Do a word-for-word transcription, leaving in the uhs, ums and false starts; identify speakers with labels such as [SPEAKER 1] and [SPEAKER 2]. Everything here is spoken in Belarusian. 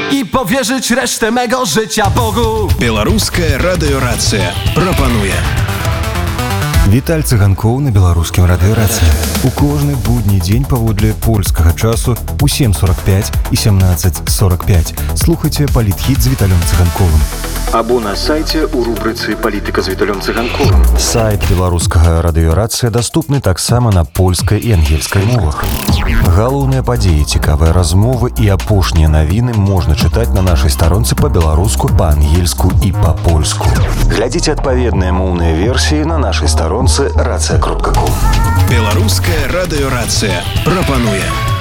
[SPEAKER 1] i powierzyć resztę mego życia Bogu.
[SPEAKER 2] Беларуская радыёрацыя прапануе.
[SPEAKER 3] Віталь Цыганкоў на беларускім радыёрацыі. У кожны будні дзень паводле польскага часу у сем сорок пять і семнадцать сорок пять слухайце палітхіт з Віталем Цыганковым.
[SPEAKER 4] Або на сайце у рубрыцы «Палітыка з Віталем Цыганковым».
[SPEAKER 3] Сайт беларускага радыёрацыя даступны таксама на польскай і ангельскай мовах. Галоўныя падзеі, цікавыя размовы і апошнія навіны можна чытаць на нашай старонцы па-беларуску, па-ангельску і па-польску. Глядзіце адпаведныя моўныя версіі на нашай старонцы рацыя кропка ком.
[SPEAKER 2] Беларуская радыёрацыя прапануе.